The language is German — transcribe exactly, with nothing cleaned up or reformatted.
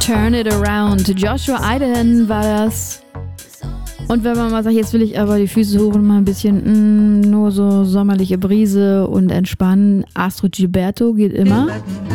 Turn It Around. Joshua Idahan war das. Und wenn man mal sagt, jetzt will ich aber die Füße hoch und mal ein bisschen mh, nur so sommerliche Brise und entspannen, Astrid Gilberto geht immer.